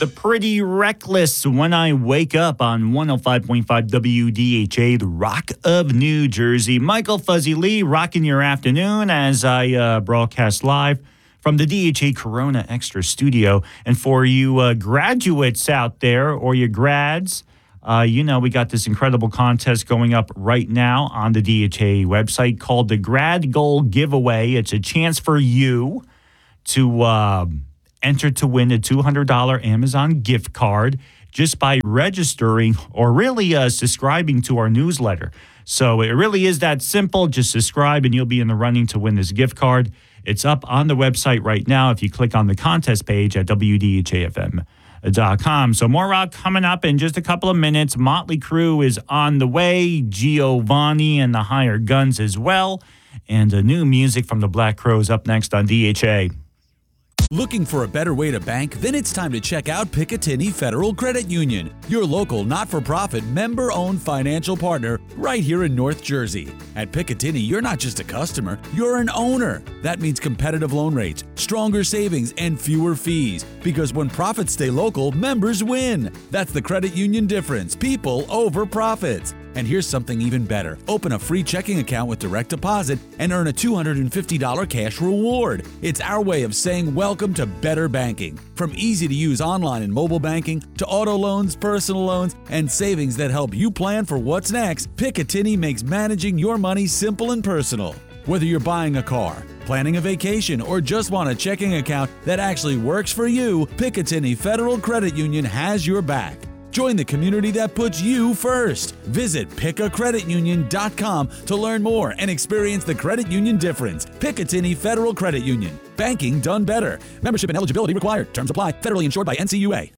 The Pretty Reckless When I Wake Up on 105.5 WDHA, the Rock of New Jersey. Michael Fuzzy Lee rocking your afternoon as I broadcast live from the DHA Corona Extra Studio. And for you graduates out there, or your grads, we got this incredible contest going up right now on the DHA website called the Grad Goal Giveaway. It's a chance for you to enter to win a $200 Amazon gift card just by registering or really subscribing to our newsletter. So it really is that simple. Just subscribe and you'll be in the running to win this gift card. It's up on the website right now if you click on the contest page at WDHAFM.com. So more rock coming up in just a couple of minutes. Motley Crue is on the way. Giovanni and the Hired Guns as well. And new music from the Black Crowes up next on DHA. Looking for a better way to bank? Then it's time to check out Picatinny Federal Credit Union, your local not-for-profit member-owned financial partner right here in North Jersey. At Picatinny, you're not just a customer, you're an owner. That means competitive loan rates, stronger savings, and fewer fees. Because when profits stay local, members win. That's the credit union difference. People over profits. And here's something even better. Open a free checking account with direct deposit and earn a $250 cash reward. It's our way of saying welcome to better banking. From easy-to-use online and mobile banking to auto loans, personal loans, and savings that help you plan for what's next, Picatinny makes managing your money simple and personal. Whether you're buying a car, planning a vacation, or just want a checking account that actually works for you, Picatinny Federal Credit Union has your back. Join the community that puts you first. Visit pickacreditunion.com to learn more and experience the credit union difference. Picatinny Federal Credit Union. Banking done better. Membership and eligibility required. Terms apply. Federally insured by NCUA.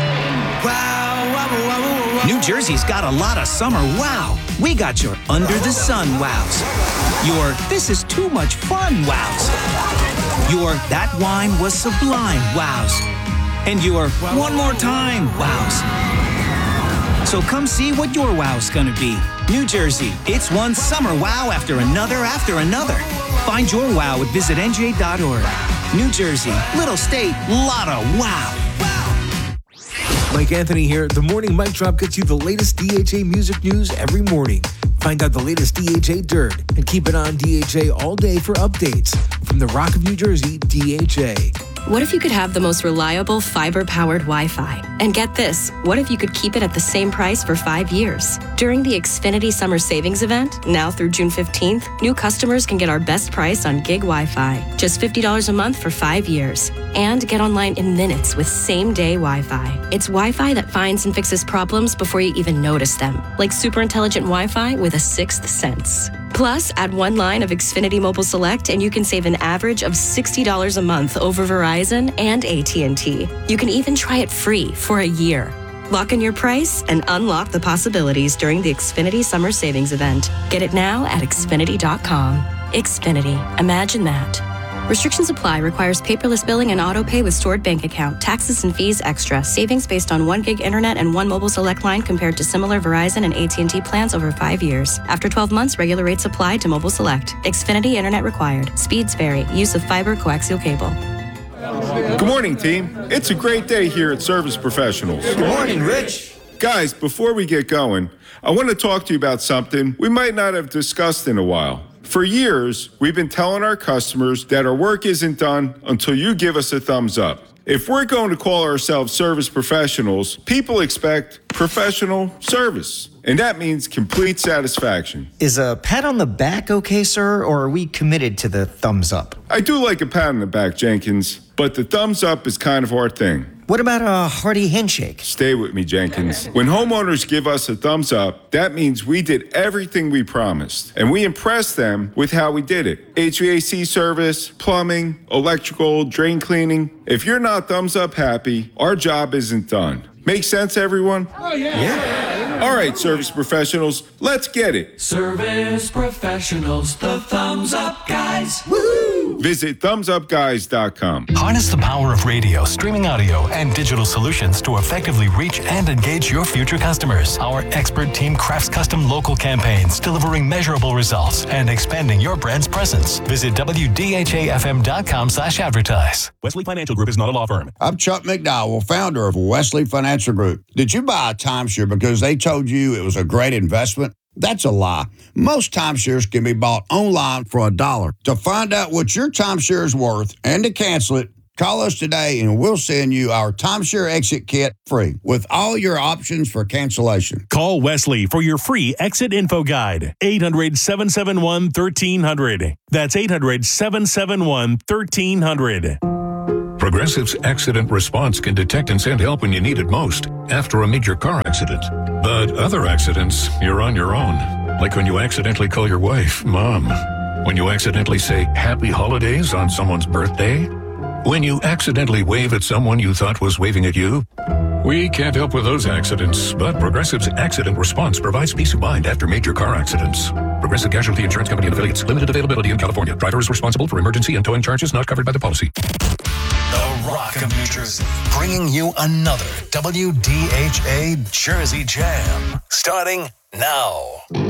Wow. New Jersey's got a lot of summer wow. We got your under the sun wows. Your this is too much fun wows. Your that wine was sublime wows. And your one more time wows. So come see what your wow's gonna be. New Jersey, it's one summer wow after another after another. Find your wow at visitnj.org. New Jersey, little state, lot of wow. Mike Anthony here. The Morning Mic Drop gets you the latest DHA music news every morning. Find out the latest DHA dirt and keep it on DHA all day for updates. From the Rock of New Jersey, DHA. What if you could have the most reliable fiber-powered Wi-Fi? And get this, what if you could keep it at the same price for 5 years? During the Xfinity Summer Savings Event, now through June 15th, new customers can get our best price on gig Wi-Fi, just $50 a month for 5 years. And get online in minutes with same-day Wi-Fi. It's Wi-Fi that finds and fixes problems before you even notice them, like super intelligent Wi-Fi with a sixth sense. Plus, add one line of Xfinity Mobile Select and you can save an average of $60 a month over Verizon and AT&T. You can even try it free for a year. Lock in your price and unlock the possibilities during the Xfinity Summer Savings Event. Get it now at Xfinity.com. Xfinity. Imagine that. Restrictions apply. Requires paperless billing and auto pay with stored bank account. Taxes and fees extra. Savings based on 1 gig internet and 1 mobile select line compared to similar Verizon and AT&T plans over 5 years. After 12 months, regular rates apply to mobile select. Xfinity internet required. Speeds vary. Use of fiber coaxial cable. Good morning, team. It's a great day here at Service Professionals. Good morning, Rich. Guys, before we get going, I want to talk to you about something we might not have discussed in a while. For years, we've been telling our customers that our work isn't done until you give us a thumbs up. If we're going to call ourselves service professionals, people expect professional service, and that means complete satisfaction. Is a pat on the back okay, sir, or are we committed to the thumbs up? I do like a pat on the back, Jenkins, but the thumbs up is kind of our thing. What about a hearty handshake? Stay with me, Jenkins. When homeowners give us a thumbs up, that means we did everything we promised, and we impressed them with how we did it. HVAC service, plumbing, electrical, drain cleaning. If you're not thumbs up happy, our job isn't done. Make sense, everyone? Oh, yeah. All right, service professionals, let's get it. Service professionals, the thumbs up guys. Woo! Visit thumbsupguys.com. Harness the power of radio, streaming audio, and digital solutions to effectively reach and engage your future customers. Our expert team crafts custom local campaigns, delivering measurable results and expanding your brand's presence. Visit WDHAFM.com/advertise. Wesley Financial Group is not a law firm. I'm Chuck McDowell, founder of Wesley Financial Group. Did you buy a timeshare because they told you it was a great investment? That's a lie. Most timeshares can be bought online for $1. To find out what your timeshare is worth and to cancel it, call us today and we'll send you our timeshare exit kit free with all your options for cancellation. Call Wesley for your free exit info guide. 800-771-1300. That's 800-771-1300. Progressive's accident response can detect and send help when you need it most, after a major car accident. But other accidents, you're on your own. Like when you accidentally call your wife Mom. When you accidentally say Happy Holidays on someone's birthday. When you accidentally wave at someone you thought was waving at you. We can't help with those accidents, but Progressive's accident response provides peace of mind after major car accidents. Progressive Casualty Insurance Company and affiliates. Limited availability in California. Driver is responsible for emergency and towing charges not covered by the policy. The Rock of New Jersey, bringing you another WDHA Jersey Jam, starting now.